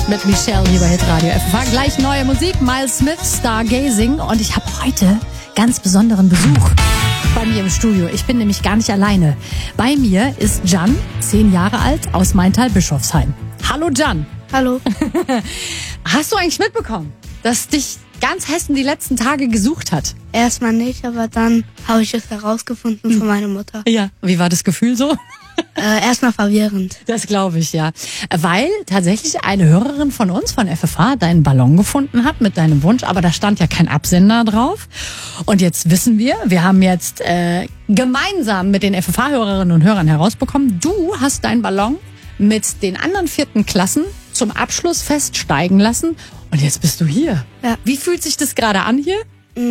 mit Michelle hier bei Hitradio FFH. Gleich neue Musik, Miles Smith, Stargazing. Und ich habe heute ganz besonderen Besuch bei mir im Studio. Ich bin nämlich gar nicht alleine. Bei mir ist Can, 10 Jahre alt, aus Maintal-Bischofsheim. Hallo Can. Hallo. Hast du eigentlich mitbekommen, dass dich ganz Hessen die letzten Tage gesucht hat? Erstmal nicht, aber dann habe ich es herausgefunden von meiner Mutter. Ja. Wie war das Gefühl so? Erstmal verwirrend. Das glaube ich, ja. Weil tatsächlich eine Hörerin von uns, von FFH, deinen Ballon gefunden hat mit deinem Wunsch, aber da stand ja kein Absender drauf. Und jetzt wissen wir haben jetzt gemeinsam mit den FFH-Hörerinnen und Hörern herausbekommen, du hast deinen Ballon mit den anderen 4. Klassen zum Abschluss feststeigen lassen. Und jetzt bist du hier. Ja. Wie fühlt sich das gerade an hier?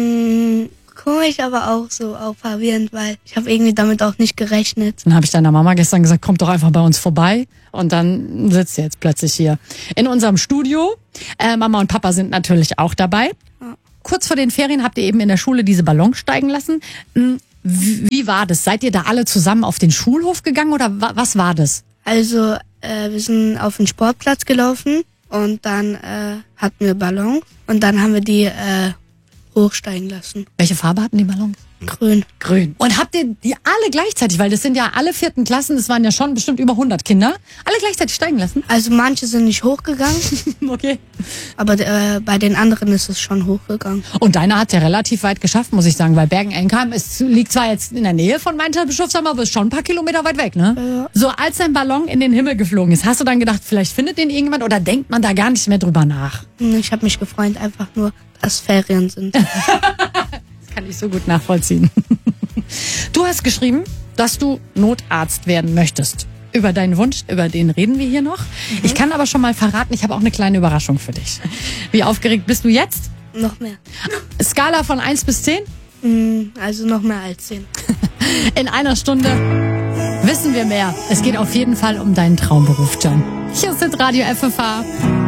Komisch, aber auch so auch verwirrend, weil ich habe irgendwie damit auch nicht gerechnet. Dann habe ich deiner Mama gestern gesagt, komm doch einfach bei uns vorbei. Und dann sitzt sie jetzt plötzlich hier in unserem Studio. Mama und Papa sind natürlich auch dabei. Ja. Kurz vor den Ferien habt ihr eben in der Schule diese Ballons steigen lassen. Wie war das? Seid ihr da alle zusammen auf den Schulhof gegangen oder was war das? Also wir sind auf den Sportplatz gelaufen und dann hatten wir Ballons und dann haben wir die hochsteigen lassen. Welche Farbe hatten die Ballons? Grün. Grün. Und habt ihr die alle gleichzeitig, weil das sind ja alle 4. Klassen, das waren ja schon bestimmt über 100 Kinder, alle gleichzeitig steigen lassen? Also manche sind nicht hochgegangen, Okay. aber bei den anderen ist es schon hochgegangen. Und deiner hat ja relativ weit geschafft, muss ich sagen, weil Bergen-Enkheim liegt zwar jetzt in der Nähe von Maintal-Bischofsheim, aber ist schon ein paar Kilometer weit weg, ne? Ja. So, als dein Ballon in den Himmel geflogen ist, hast du dann gedacht, vielleicht findet den irgendjemand oder denkt man da gar nicht mehr drüber nach? Ich habe mich gefreut, einfach nur, dass Ferien sind. Das kann ich so gut nachvollziehen. Du hast geschrieben, dass du Notarzt werden möchtest. Über deinen Wunsch, über den reden wir hier noch. Ich kann aber schon mal verraten, ich habe auch eine kleine Überraschung für dich. Wie aufgeregt bist du jetzt? Noch mehr. Skala von 1 bis 10? Also noch mehr als 10. In einer Stunde wissen wir mehr. Es geht auf jeden Fall um deinen Traumberuf, Can. Hier ist Radio FFH.